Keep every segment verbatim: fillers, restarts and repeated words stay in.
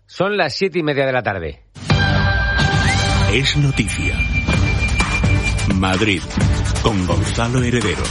Son las siete y media de la tarde. Es noticia. Madrid, con Gonzalo Heredero.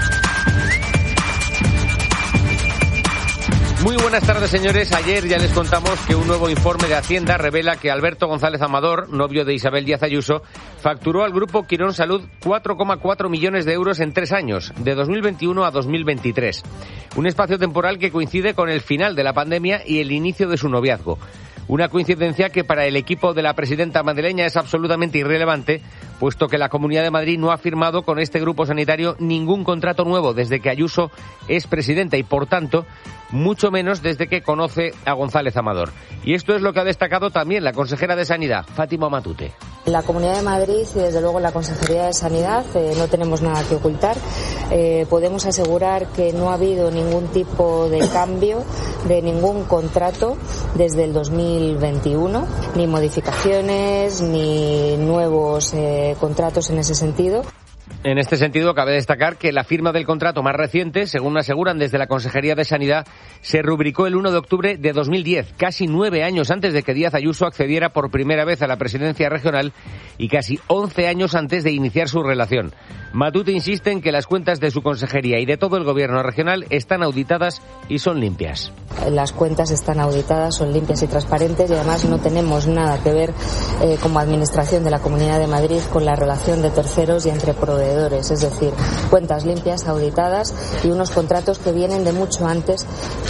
Muy buenas tardes, señores. Ayer ya les contamos que un nuevo informe de Hacienda revela que Alberto González Amador, novio de Isabel Díaz Ayuso, facturó al grupo Quirón Salud cuatro coma cuatro millones de euros en tres años, de dos mil veintiuno a dos mil veintitrés. Un espacio temporal que coincide con el final de la pandemia y el inicio de su noviazgo. Una coincidencia que para el equipo de la presidenta madrileña es absolutamente irrelevante, puesto que la Comunidad de Madrid no ha firmado con este grupo sanitario ningún contrato nuevo desde que Ayuso es presidenta y, por tanto, mucho menos desde que conoce a González Amador. Y esto es lo que ha destacado también la consejera de Sanidad, Fátima Matute. En la Comunidad de Madrid y desde luego en la Consejería de Sanidad eh, no tenemos nada que ocultar. Eh, podemos asegurar que no ha habido ningún tipo de cambio de ningún contrato desde el dos mil veintiuno, ni modificaciones ni nuevos eh, contratos en ese sentido. En este sentido, cabe destacar que la firma del contrato más reciente, según aseguran desde la Consejería de Sanidad, se rubricó el uno de octubre de dos mil diez, casi nueve años antes de que Díaz Ayuso accediera por primera vez a la presidencia regional y casi once años antes de iniciar su relación. Matute insiste en que las cuentas de su consejería y de todo el gobierno regional están auditadas y son limpias. Las cuentas están auditadas, son limpias y transparentes y además no tenemos nada que ver eh, como administración de la Comunidad de Madrid con la relación de terceros y entre proveedores. Es decir, cuentas limpias, auditadas y unos contratos que vienen de mucho antes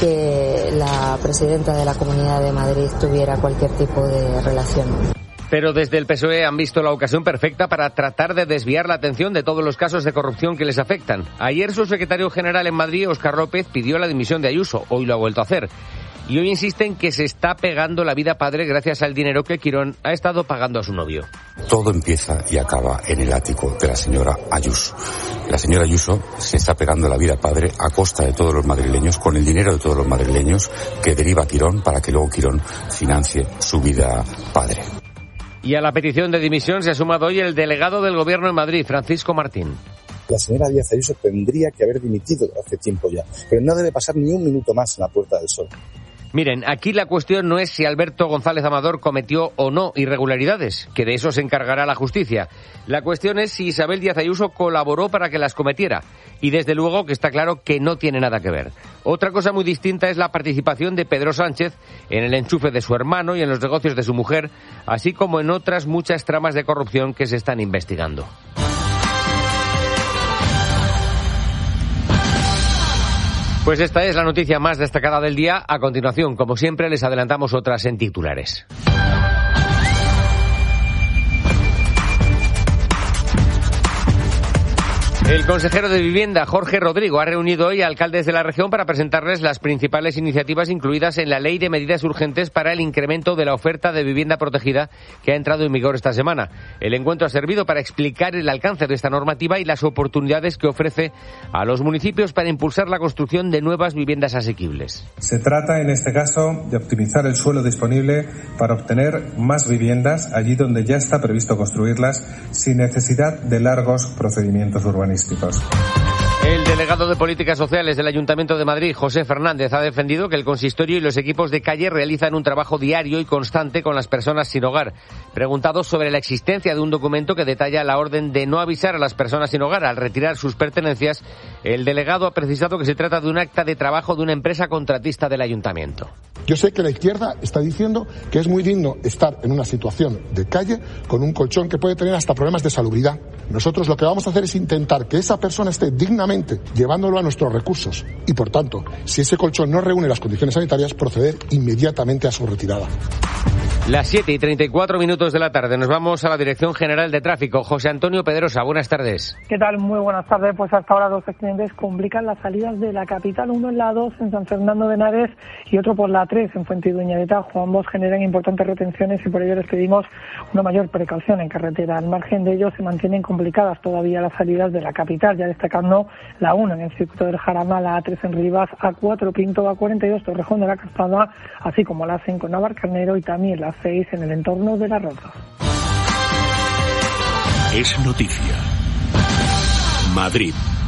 que la presidenta de la Comunidad de Madrid tuviera cualquier tipo de relación. Pero desde el P S O E han visto la ocasión perfecta para tratar de desviar la atención de todos los casos de corrupción que les afectan. Ayer su secretario general en Madrid, Óscar López, pidió la dimisión de Ayuso. Hoy lo ha vuelto a hacer. Y hoy insiste en que se está pegando la vida padre gracias al dinero que Quirón ha estado pagando a su novio. Todo empieza y acaba en el ático de la señora Ayuso. La señora Ayuso se está pegando la vida padre a costa de todos los madrileños, con el dinero de todos los madrileños que deriva Quirón para que luego Quirón financie su vida padre. Y a la petición de dimisión se ha sumado hoy el delegado del Gobierno en Madrid, Francisco Martín. La señora Díaz Ayuso tendría que haber dimitido hace tiempo ya, pero no debe pasar ni un minuto más en la Puerta del Sol. Miren, aquí la cuestión no es si Alberto González Amador cometió o no irregularidades, que de eso se encargará la justicia. La cuestión es si Isabel Díaz Ayuso colaboró para que las cometiera. Y desde luego que está claro que no tiene nada que ver. Otra cosa muy distinta es la participación de Pedro Sánchez en el enchufe de su hermano y en los negocios de su mujer, así como en otras muchas tramas de corrupción que se están investigando. Pues esta es la noticia más destacada del día. A continuación, como siempre, les adelantamos otras en titulares. El consejero de Vivienda, Jorge Rodrigo, ha reunido hoy a alcaldes de la región para presentarles las principales iniciativas incluidas en la Ley de Medidas Urgentes para el incremento de la oferta de vivienda protegida que ha entrado en vigor esta semana. El encuentro ha servido para explicar el alcance de esta normativa y las oportunidades que ofrece a los municipios para impulsar la construcción de nuevas viviendas asequibles. Se trata, en este caso, de optimizar el suelo disponible para obtener más viviendas allí donde ya está previsto construirlas sin necesidad de largos procedimientos urbanísticos. El delegado de Políticas Sociales del Ayuntamiento de Madrid, José Fernández, ha defendido que el consistorio y los equipos de calle realizan un trabajo diario y constante con las personas sin hogar. Preguntado sobre la existencia de un documento que detalla la orden de no avisar a las personas sin hogar al retirar sus pertenencias, el delegado ha precisado que se trata de un acta de trabajo de una empresa contratista del Ayuntamiento. Yo sé que la izquierda está diciendo que es muy digno estar en una situación de calle con un colchón que puede tener hasta problemas de salubridad. Nosotros lo que vamos a hacer es intentar que esa persona esté dignamente llevándolo a nuestros recursos y, por tanto, si ese colchón no reúne las condiciones sanitarias, proceder inmediatamente a su retirada. Las siete y treinta y cuatro minutos de la tarde. Nos vamos a la Dirección General de Tráfico. José Antonio Pedrosa, buenas tardes. ¿Qué tal? Muy buenas tardes. Pues hasta ahora dos accidentes complican las salidas de la capital. Uno en la dos en San Fernando de Henares y otro por la tres en Fuentidueña de Tajo. Ambos generan importantes retenciones y por ello les pedimos una mayor precaución en carretera. Al margen de ello se mantienen complicadas todavía las salidas de la capital, ya destacando la uno en el circuito del Jarama, la A tres en Rivas, A cuatro Pinto, A cuarenta y dos Torrejón de la Calzada, así como la hacen con Navarcarnero y también la seis en el entorno de Las Rozas. Es noticia. Madrid,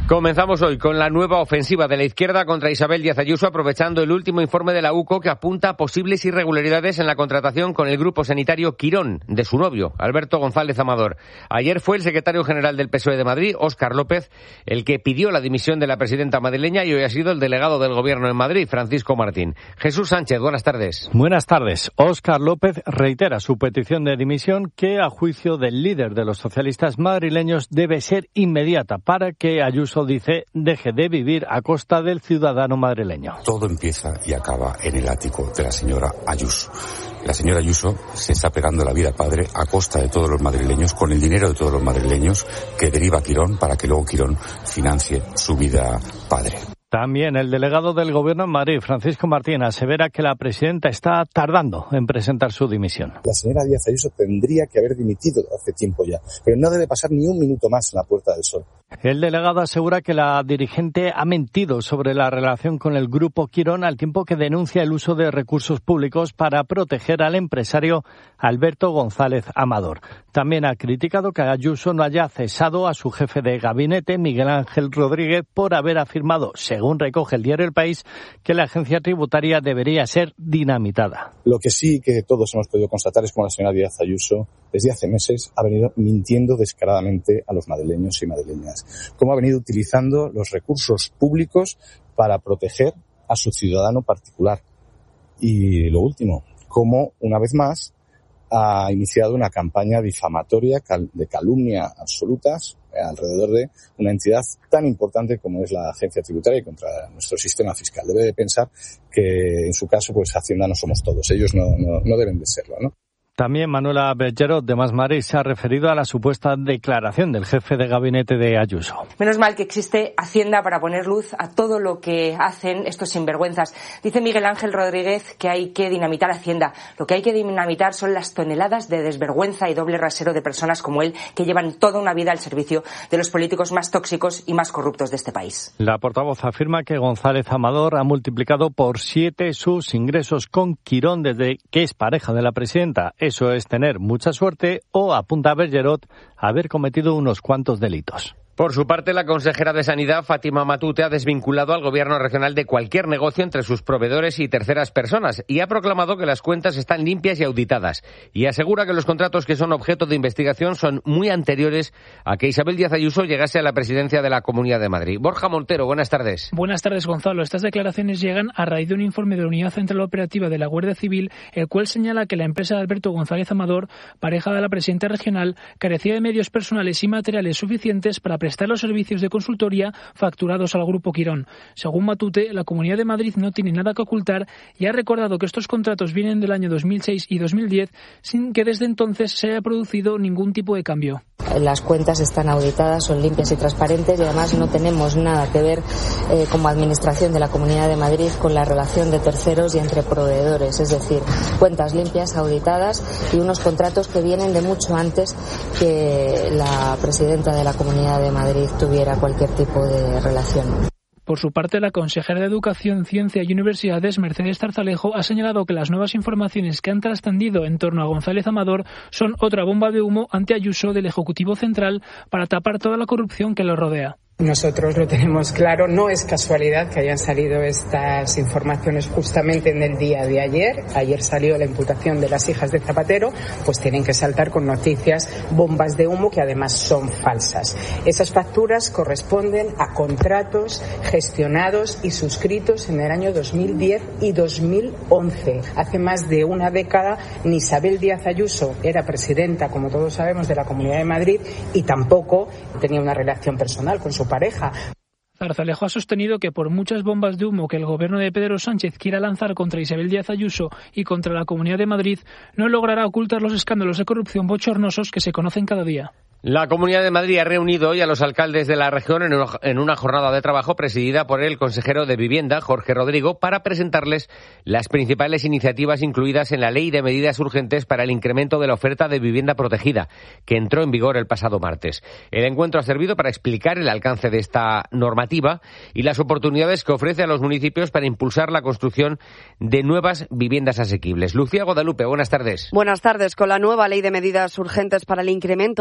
Comenzamos hoy con la nueva ofensiva de la izquierda contra Isabel Díaz Ayuso, aprovechando el último informe de la U C O que apunta a posibles irregularidades en la contratación con el grupo sanitario Quirón de su novio, Alberto González Amador. Ayer fue el secretario general del P S O E de Madrid, Óscar López, el que pidió la dimisión de la presidenta madrileña, y hoy ha sido el delegado del Gobierno en Madrid, Francisco Martín. Jesús Sánchez, buenas tardes. Buenas tardes. Óscar López reitera su petición de dimisión, que a juicio del líder de los socialistas madrileños debe ser inmediata para que Ayuso, dice, deje de vivir a costa del ciudadano madrileño. Todo empieza y acaba en el ático de la señora Ayuso. La señora Ayuso se está pegando la vida padre a costa de todos los madrileños, con el dinero de todos los madrileños que deriva Quirón, para que luego Quirón financie su vida padre. También el delegado del Gobierno en Madrid, Francisco Martín, asevera que la presidenta está tardando en presentar su dimisión. La señora Díaz Ayuso tendría que haber dimitido hace tiempo ya, pero no debe pasar ni un minuto más en la Puerta del Sol. El delegado asegura que la dirigente ha mentido sobre la relación con el grupo Quirón, al tiempo que denuncia el uso de recursos públicos para proteger al empresario Alberto González Amador. También ha criticado que Ayuso no haya cesado a su jefe de gabinete, Miguel Ángel Rodríguez, por haber afirmado, según recoge el diario El País, que la agencia tributaria debería ser dinamitada. Lo que sí que todos hemos podido constatar es cómo la señora Díaz Ayuso, desde hace meses, ha venido mintiendo descaradamente a los madrileños y madrileñas. Cómo ha venido utilizando los recursos públicos para proteger a su ciudadano particular. Y lo último, cómo, una vez más, ha iniciado una campaña difamatoria de calumnia absolutas alrededor de una entidad tan importante como es la agencia tributaria y contra nuestro sistema fiscal. Debe de pensar que, en su caso, pues Hacienda no somos todos. Ellos no, no, no deben de serlo, ¿no? También Manuela Bergerot, de Más Madrid, se ha referido a la supuesta declaración del jefe de gabinete de Ayuso. Menos mal que existe Hacienda para poner luz a todo lo que hacen estos sinvergüenzas. Dice Miguel Ángel Rodríguez que hay que dinamitar Hacienda. Lo que hay que dinamitar son las toneladas de desvergüenza y doble rasero de personas como él, que llevan toda una vida al servicio de los políticos más tóxicos y más corruptos de este país. La portavoz afirma que González Amador ha multiplicado por siete sus ingresos con Quirón desde que es pareja de la presidenta. Eso es tener mucha suerte, o, apunta Bergerot, haber cometido unos cuantos delitos. Por su parte, la consejera de Sanidad, Fátima Matute, ha desvinculado al Gobierno regional de cualquier negocio entre sus proveedores y terceras personas y ha proclamado que las cuentas están limpias y auditadas, y asegura que los contratos que son objeto de investigación son muy anteriores a que Isabel Díaz Ayuso llegase a la presidencia de la Comunidad de Madrid. Borja Montero, buenas tardes. Buenas tardes, Gonzalo. Estas declaraciones llegan a raíz de un informe de la Unidad Central Operativa de la Guardia Civil, el cual señala que la empresa de Alberto González Amador, pareja de la presidenta regional, carecía de medios personales y materiales suficientes para prestar los servicios de consultoría facturados al Grupo Quirón. Según Matute, la Comunidad de Madrid no tiene nada que ocultar y ha recordado que estos contratos vienen del año dos mil seis y dos mil diez, sin que desde entonces se haya producido ningún tipo de cambio. Las cuentas están auditadas, son limpias y transparentes, y además no tenemos nada que ver eh, como administración de la Comunidad de Madrid con la relación de terceros y entre proveedores. Es decir, cuentas limpias, auditadas, y unos contratos que vienen de mucho antes que la presidenta de la Comunidad de Madrid tuviera cualquier tipo de relación. Por su parte, la consejera de Educación, Ciencia y Universidades, Mercedes Zarzalejo, ha señalado que las nuevas informaciones que han trascendido en torno a González Amador son otra bomba de humo ante Ayuso del Ejecutivo Central para tapar toda la corrupción que lo rodea. Nosotros lo tenemos claro, no es casualidad que hayan salido estas informaciones justamente en el día de ayer. Ayer salió la imputación de las hijas de Zapatero, pues tienen que saltar con noticias bombas de humo que además son falsas. Esas facturas corresponden a contratos gestionados y suscritos en el año dos mil diez y dos mil once. Hace más de una década ni Isabel Díaz Ayuso era presidenta, como todos sabemos, de la Comunidad de Madrid, y tampoco tenía una relación personal con su pareja. Zarzalejo ha sostenido que por muchas bombas de humo que el gobierno de Pedro Sánchez quiera lanzar contra Isabel Díaz Ayuso y contra la Comunidad de Madrid, no logrará ocultar los escándalos de corrupción bochornosos que se conocen cada día. La Comunidad de Madrid ha reunido hoy a los alcaldes de la región en una jornada de trabajo presidida por el consejero de Vivienda, Jorge Rodrigo, para presentarles las principales iniciativas incluidas en la Ley de Medidas Urgentes para el incremento de la oferta de vivienda protegida, que entró en vigor el pasado martes. El encuentro ha servido para explicar el alcance de esta normativa y las oportunidades que ofrece a los municipios para impulsar la construcción de nuevas viviendas asequibles. Lucía Guadalupe, buenas tardes. Buenas tardes. Con la nueva Ley de Medidas Urgentes para el incremento de la oferta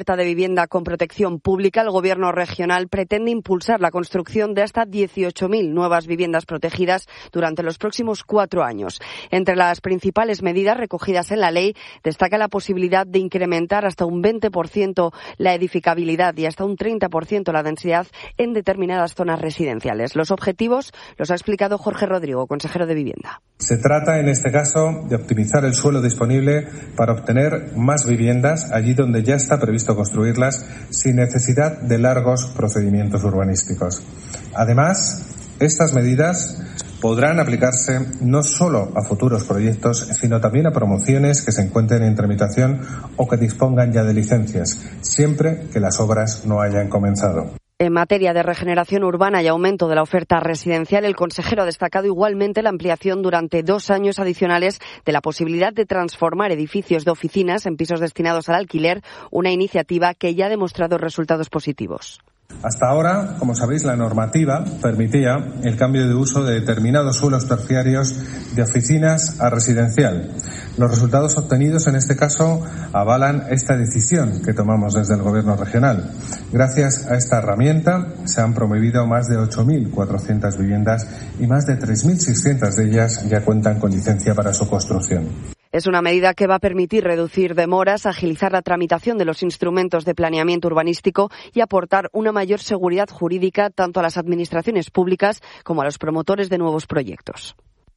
falta de vivienda con protección pública, el Gobierno regional pretende impulsar la construcción de hasta dieciocho mil nuevas viviendas protegidas durante los próximos cuatro años. Entre las principales medidas recogidas en la ley destaca la posibilidad de incrementar hasta un veinte por ciento la edificabilidad y hasta un treinta por ciento la densidad en determinadas zonas residenciales. Los objetivos los ha explicado Jorge Rodrigo, consejero de Vivienda. Se trata, en este caso, de optimizar el suelo disponible para obtener más viviendas allí donde ya está previsto construirlas sin necesidad de largos procedimientos urbanísticos. Además, estas medidas podrán aplicarse no solo a futuros proyectos, sino también a promociones que se encuentren en tramitación o que dispongan ya de licencias, siempre que las obras no hayan comenzado. En materia de regeneración urbana y aumento de la oferta residencial, el consejero ha destacado igualmente la ampliación durante dos años adicionales de la posibilidad de transformar edificios de oficinas en pisos destinados al alquiler, una iniciativa que ya ha demostrado resultados positivos. Hasta ahora, como sabéis, la normativa permitía el cambio de uso de determinados suelos terciarios de oficinas a residencial. Los resultados obtenidos en este caso avalan esta decisión que tomamos desde el Gobierno regional. Gracias a esta herramienta se han promovido más de ocho mil cuatrocientas viviendas y más de tres mil seiscientas de ellas ya cuentan con licencia para su construcción. Es una medida que va a permitir reducir demoras, agilizar la tramitación de los instrumentos de planeamiento urbanístico y aportar una mayor seguridad jurídica tanto a las administraciones públicas como a los promotores de nuevos proyectos.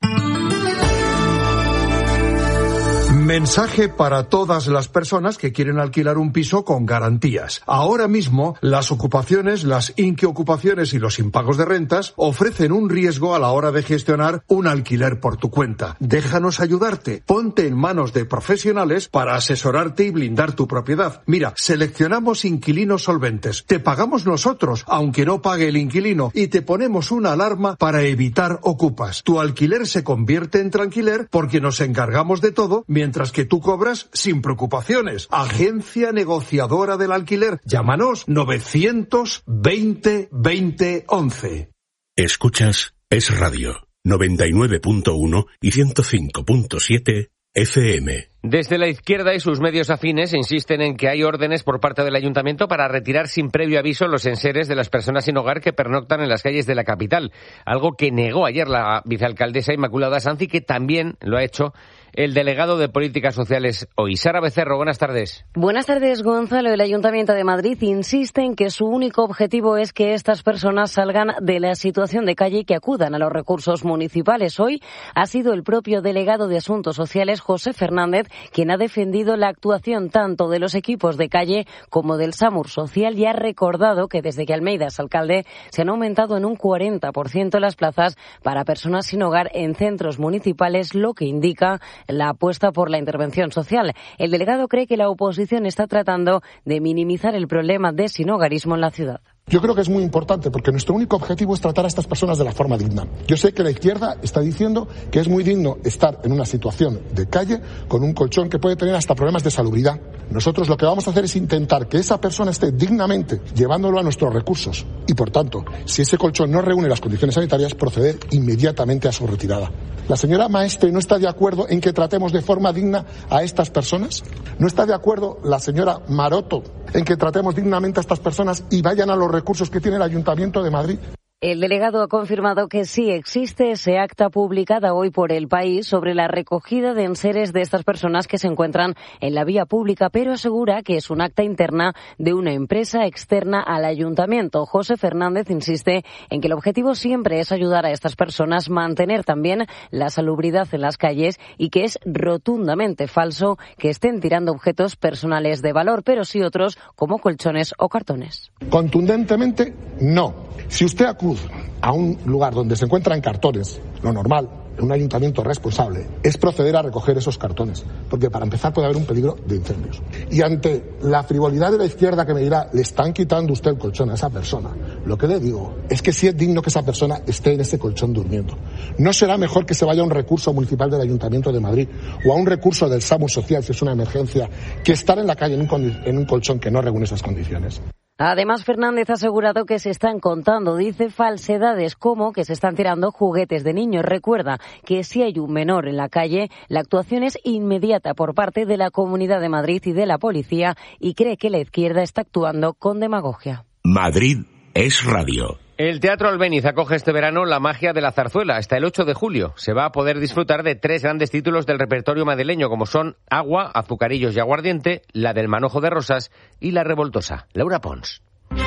Mensaje para todas las personas que quieren alquilar un piso con garantías. Ahora mismo, las ocupaciones, las inquiocupaciones y los impagos de rentas ofrecen un riesgo a la hora de gestionar un alquiler por tu cuenta. Déjanos ayudarte. Ponte en manos de profesionales para asesorarte y blindar tu propiedad. Mira, seleccionamos inquilinos solventes. Te pagamos nosotros, aunque no pague el inquilino, y te ponemos una alarma para evitar ocupas. Tu alquiler se convierte en tranquiler porque nos encargamos de todo, mientras que tú cobras sin preocupaciones. Agencia negociadora del alquiler. Llámanos novecientos veinte veinte once. Escuchas Es Radio noventa y nueve punto uno y ciento cinco punto siete F M. Desde la izquierda y sus medios afines insisten en que hay órdenes por parte del ayuntamiento para retirar sin previo aviso los enseres de las personas sin hogar que pernoctan en las calles de la capital, algo que negó ayer la vicealcaldesa Inmaculada Sanz y que también lo ha hecho el delegado de Políticas Sociales hoy. Sara Becerro, buenas tardes. Buenas tardes, Gonzalo. El Ayuntamiento de Madrid insiste en que su único objetivo es que estas personas salgan de la situación de calle y que acudan a los recursos municipales. Hoy ha sido el propio delegado de Asuntos Sociales, José Fernández, quien ha defendido la actuación tanto de los equipos de calle como del SAMUR Social y ha recordado que desde que Almeida es alcalde se han aumentado en un cuarenta por ciento las plazas para personas sin hogar en centros municipales, lo que indica la apuesta por la intervención social. El delegado cree que la oposición está tratando de minimizar el problema de sinhogarismo en la ciudad. Yo creo que es muy importante porque nuestro único objetivo es tratar a estas personas de la forma digna. Yo sé que la izquierda está diciendo que es muy digno estar en una situación de calle con un colchón que puede tener hasta problemas de salubridad. Nosotros lo que vamos a hacer es intentar que esa persona esté dignamente llevándolo a nuestros recursos y, por tanto, si ese colchón no reúne las condiciones sanitarias, proceder inmediatamente a su retirada. ¿La señora Maestre no está de acuerdo en que tratemos de forma digna a estas personas? ¿No está de acuerdo la señora Maroto en que tratemos dignamente a estas personas y vayan a los recursos que tiene el Ayuntamiento de Madrid? El delegado ha confirmado que sí existe ese acta publicada hoy por El País sobre la recogida de enseres de estas personas que se encuentran en la vía pública, pero asegura que es un acta interna de una empresa externa al ayuntamiento. José Fernández insiste en que el objetivo siempre es ayudar a estas personas, mantener también la salubridad en las calles y que es rotundamente falso que estén tirando objetos personales de valor, pero sí otros como colchones o cartones. Contundentemente, no. Si usted acude a un lugar donde se encuentran cartones, lo normal, en un ayuntamiento responsable, es proceder a recoger esos cartones, porque para empezar puede haber un peligro de incendios. Y ante la frivolidad de la izquierda que me dirá, le están quitando usted el colchón a esa persona, lo que le digo es que sí es digno que esa persona esté en ese colchón durmiendo. ¿No será mejor que se vaya a un recurso municipal del Ayuntamiento de Madrid o a un recurso del SAMUR Social si es una emergencia, que estar en la calle en un, en un colchón que no reúne esas condiciones? Además, Fernández ha asegurado que se están contando, dice, falsedades como que se están tirando juguetes de niños. Recuerda que si hay un menor en la calle, la actuación es inmediata por parte de la Comunidad de Madrid y de la policía, y cree que la izquierda está actuando con demagogia. Madrid es radio. El Teatro Albéniz acoge este verano la magia de la zarzuela hasta el ocho de julio. Se va a poder disfrutar de tres grandes títulos del repertorio madrileño, como son Agua, Azucarillos y Aguardiente, La del Manojo de Rosas y La Revoltosa. Laura Pons.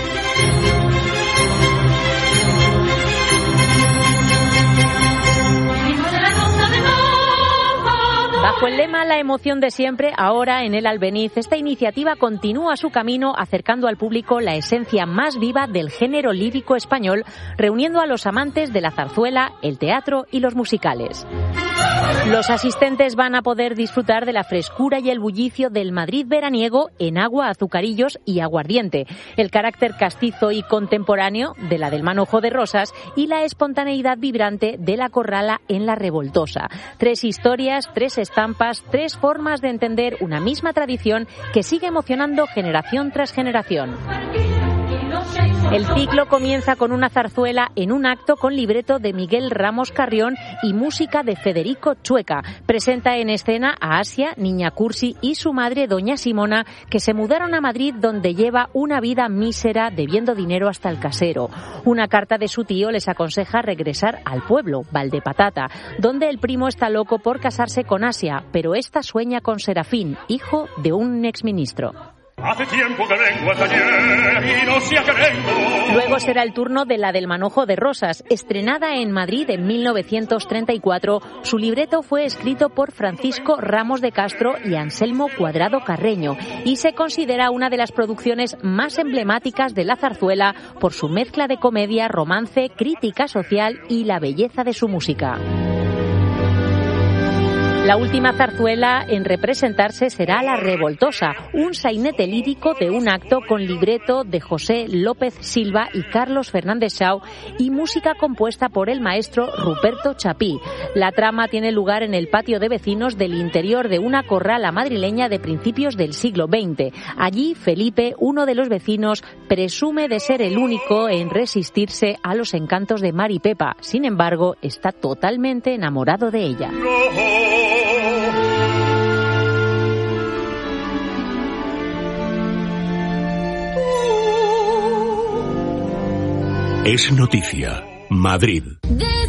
Bajo el lema La emoción de siempre, ahora en el Albéniz, esta iniciativa continúa su camino acercando al público la esencia más viva del género lírico español, reuniendo a los amantes de la zarzuela, el teatro y los musicales. Los asistentes van a poder disfrutar de la frescura y el bullicio del Madrid veraniego en Agua, Azucarillos y Aguardiente, el carácter castizo y contemporáneo de La del Manojo de Rosas y la espontaneidad vibrante de La Corrala en La Revoltosa. Tres historias, tres estampas, tres formas de entender una misma tradición que sigue emocionando generación tras generación. El ciclo comienza con una zarzuela en un acto con libreto de Miguel Ramos Carrión y música de Federico Chueca. Presenta en escena a Asia, niña cursi, y su madre, doña Simona, que se mudaron a Madrid, donde lleva una vida mísera debiendo dinero hasta el casero. Una carta de su tío les aconseja regresar al pueblo, Valdepatata, donde el primo está loco por casarse con Asia, pero esta sueña con Serafín, hijo de un exministro. Hace tiempo que vengo hasta ayer y no sé a qué vengo. Luego será el turno de La del Manojo de Rosas. Estrenada en Madrid en mil novecientos treinta y cuatro, su libreto fue escrito por Francisco Ramos de Castro y Anselmo Cuadrado Carreño y se considera una de las producciones más emblemáticas de la zarzuela por su mezcla de comedia, romance, crítica social y la belleza de su música. La última zarzuela en representarse será La Revoltosa, un sainete lírico de un acto con libreto de José López Silva y Carlos Fernández Shaw y música compuesta por el maestro Ruperto Chapí. La trama tiene lugar en el patio de vecinos del interior de una corrala madrileña de principios del siglo veinte. Allí, Felipe, uno de los vecinos, presume de ser el único en resistirse a los encantos de Mari Pepa. Sin embargo, está totalmente enamorado de ella. Es noticia. Madrid.